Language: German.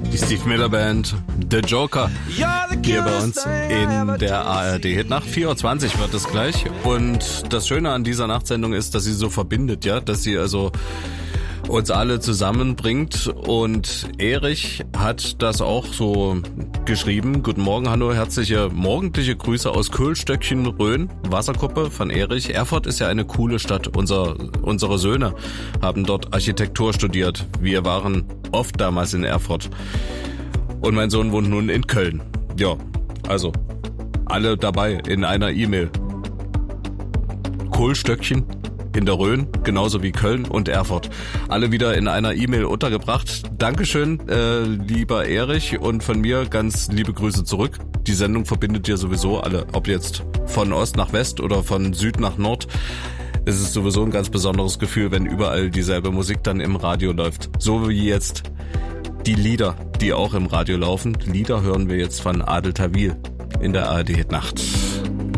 Die Steve Miller Band, The Joker, hier bei uns in der ARD Hitnacht. 4.20 Uhr wird es gleich. Und das Schöne an dieser Nachtsendung ist, dass sie so verbindet, ja, dass sie also uns alle zusammenbringt. Und Erich hat das auch so geschrieben. Guten Morgen, hallo, herzliche morgendliche Grüße aus Köhlstöckchen, Rhön, Wasserkuppe von Erich. Erfurt ist ja eine coole Stadt. Unsere Söhne haben dort Architektur studiert. Wir waren oft damals in Erfurt. Und mein Sohn wohnt nun in Köln. Ja, also alle dabei in einer E-Mail. Kohlstöckchen in der Rhön, genauso wie Köln und Erfurt. Alle wieder in einer E-Mail untergebracht. Dankeschön, lieber Erich, und von mir ganz liebe Grüße zurück. Die Sendung verbindet ja sowieso alle, ob jetzt von Ost nach West oder von Süd nach Nord. Es ist sowieso ein ganz besonderes Gefühl, wenn überall dieselbe Musik dann im Radio läuft. So wie jetzt die Lieder, die auch im Radio laufen. Lieder hören wir jetzt von Adel Tawil in der ARD Hitnacht.